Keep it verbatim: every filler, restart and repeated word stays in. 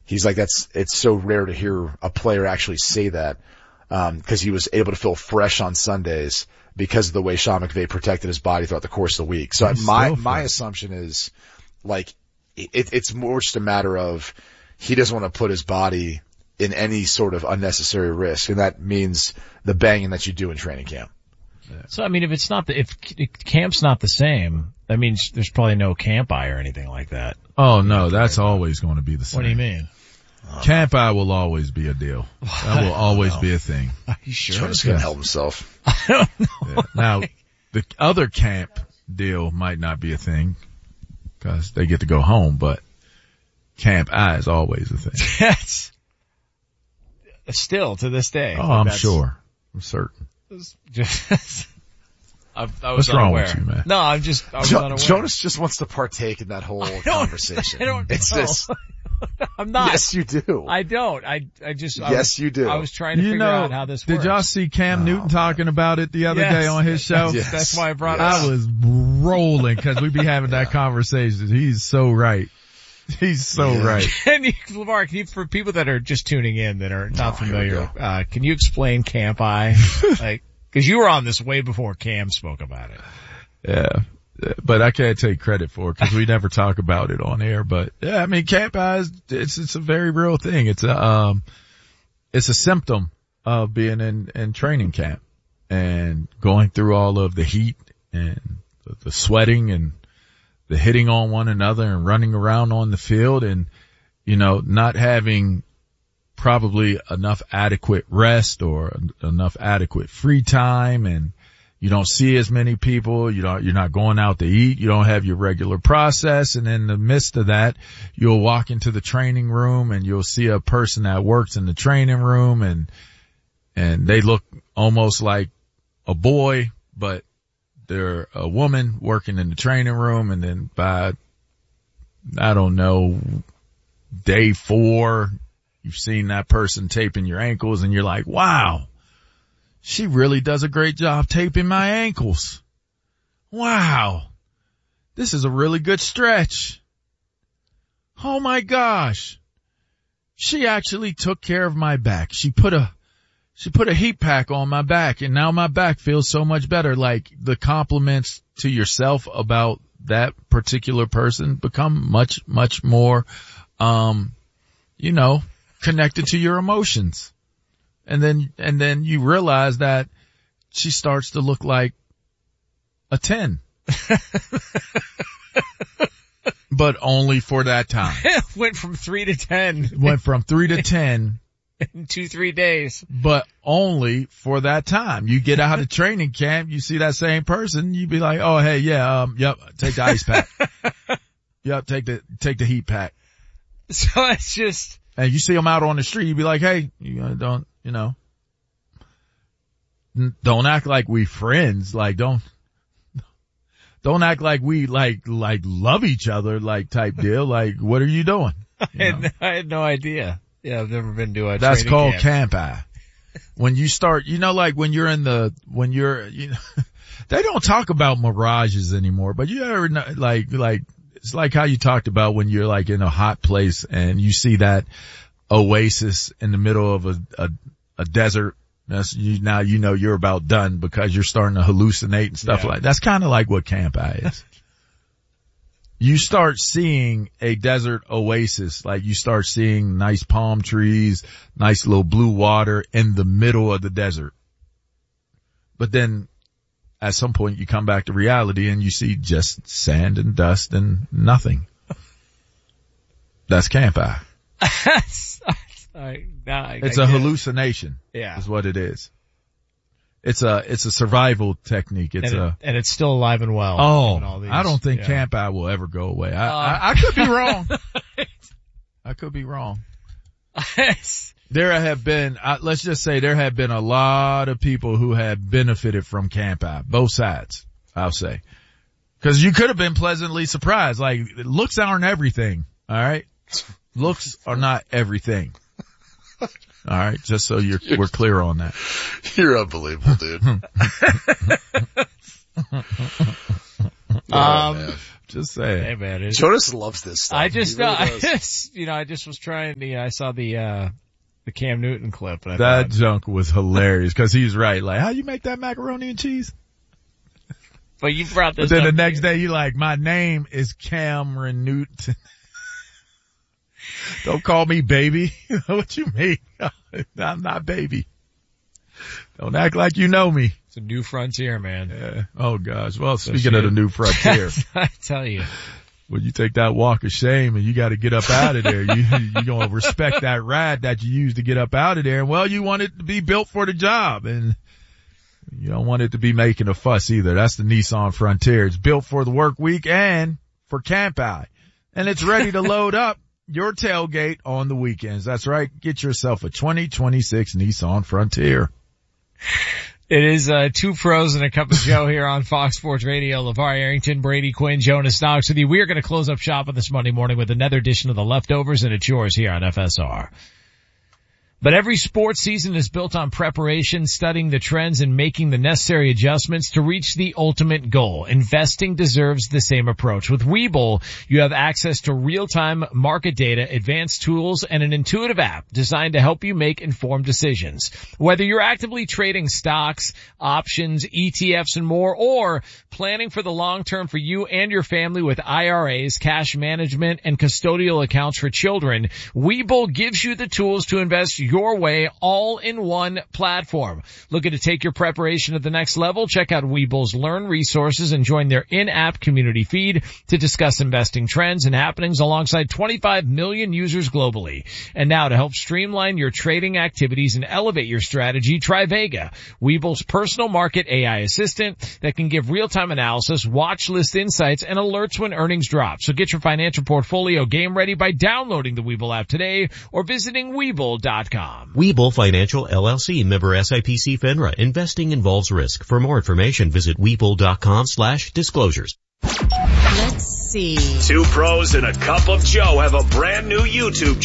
He's like, that's, it's so rare to hear a player actually say that, um, cause he was able to feel fresh on Sundays because of the way Sean McVay protected his body throughout the course of the week. So He's my, my assumption is like, it, it's more just a matter of he doesn't want to put his body in any sort of unnecessary risk. And that means the banging that you do in training camp. Yeah. So, I mean, if it's not the, if, if camp's not the same, that means there's probably no camp eye or anything like that. Oh no, that's always going to be the same. What do you mean? Camp eye will always be a deal. That will always be a thing. Are you sure? Jonas can't help himself. I don't know. Yeah. Now, the other camp deal might not be a thing because they get to go home, but camp eye is always a thing. That's still to this day. Oh, I'm sure. I'm certain. Just, I, I was What's wrong unaware. with you, man? No, I'm just, I was Jo- unaware. Jonas just wants to partake in that whole conversation. I don't it's know. just, I'm not. yes, you do. I don't. I, I just, I yes, was, you do. I was trying to You figure know, out how this did works. y'all see Cam Oh, Newton talking about it the other Yes. day on his show? Yes. That's why I brought Yes. it up. I was rolling because we be having that conversation. He's so right. He's so Yeah. right. Can you, Lamar, can you, for people that are just tuning in that are not Oh, here we familiar, go. uh, can you explain Camp Eye? Like, cause you were on this way before Cam spoke about it. Yeah. But I can't take credit for it because we never talk about it on air. But yeah, I mean, camp eye is, it's, it's a very real thing. It's a, um, it's a symptom of being in, in training camp and going through all of the heat and the, the sweating and the hitting on one another and running around on the field and, you know, not having probably enough adequate rest or enough adequate free time, and you don't see as many people, you don't, you're not going out to eat, you don't have your regular process, and in the midst of that, you'll walk into the training room and you'll see a person that works in the training room and, and they look almost like a boy, but they're a woman working in the training room, and then by, I don't know, day four, you've seen that person taping your ankles and you're like, wow, she really does a great job taping my ankles. Wow. This is a really good stretch. Oh my gosh. She actually took care of my back. She put a, she put a heat pack on my back and now my back feels so much better. Like the compliments to yourself about that particular person become much, much more, um, you know, connected to your emotions. And then, and then you realize that she starts to look like a ten. But only for that time. Went from three to ten. Went from three to ten. In two, three days. But only for that time. You get out of training camp, you see that same person, you be like, oh hey, yeah, um, yep, take the ice pack. Yep, take the, take the heat pack. So it's just. And you see them out on the street, you be like, hey, you uh, don't, you know, don't act like we friends. Like don't, don't act like we like, like love each other, like type deal. Like, what are you doing? You I, had no, I had no idea. Yeah, I've never been to a That's training called camp. camp eye. When you start, you know, like when you're in the, when you're, you know, they don't talk about mirages anymore, but you ever know, like, like, it's like how you talked about when you're like in a hot place and you see that oasis in the middle of a, a, a desert. That's you, now you know you're about done because you're starting to hallucinate and stuff Yeah. like that. That's kind of like what camp eye is. You start seeing a desert oasis, like you start seeing nice palm trees, nice little blue water in the middle of the desert. But then at some point you come back to reality and you see just sand and dust and nothing. That's camp eye. I, now I, It's I a get it. hallucination. Yeah. Is what it is. It's a, it's a survival technique. It's and, a, it, and it's still alive and well. oh, given all these, I don't think yeah. camp eye will ever go away. I, Uh, I, I could be wrong. I could be wrong. There have been, uh, let's just say there have been a lot of people who have benefited from camp eye, both sides, I'll say. Cause you could have been pleasantly surprised. Like, looks aren't everything. All right. Looks are not everything. All right. Just so you're, we're clear on that. You're unbelievable, dude. Oh, um, man. Just saying. Hey man, it's, Jonas loves this stuff. I just, He really uh, I does. just, you know, I just was trying to, I saw the, uh, the Cam Newton clip. And I That thought, junk was hilarious because he's right. Like, how you make that macaroni and cheese? but you brought this But then the up. next day you like, my name is Cameron Newton. Don't call me baby. What you mean? I'm not baby. Don't act like you know me. It's a new frontier, man. Yeah. Oh gosh. Well, speaking shit. of the new frontier, I tell you. when you take that walk of shame and you got to get up out of there, you you gonna respect that ride that you used to get up out of there. And well, you want it to be built for the job, and you don't want it to be making a fuss either. That's the Nissan Frontier. It's built for the work week and for Camp Eye, and it's ready to load up your tailgate on the weekends. That's right. Get yourself a twenty twenty-six Nissan Frontier. It is, uh, two pros and a cup of Joe here on Fox Sports Radio. LeVar Arrington, Brady Quinn, Jonas Knox with you. We are going to close up shop on this Monday morning with another edition of The Leftovers, and it's yours here on F S R. But every sports season is built on preparation, studying the trends, and making the necessary adjustments to reach the ultimate goal. Investing deserves the same approach. With Webull, you have access to real-time market data, advanced tools, and an intuitive app designed to help you make informed decisions. Whether you're actively trading stocks, options, E T Fs, and more, or planning for the long term for you and your family with I R As, cash management, and custodial accounts for children, Webull gives you the tools to invest your way, all in one platform. Looking to take your preparation to the next level? Check out Webull's Learn resources and join their in-app community feed to discuss investing trends and happenings alongside twenty-five million users globally. And now to help streamline your trading activities and elevate your strategy, try Vega, Webull's personal market A I assistant that can give real-time analysis, watch list insights, and alerts when earnings drop. So get your financial portfolio game ready by downloading the Webull app today or visiting Webull dot com. Webull Financial L L C, member S I P C FINRA. Investing involves risk. For more information, visit Webull dot com slash disclosures. Let's see. Two pros and a cup of Joe have a brand new YouTube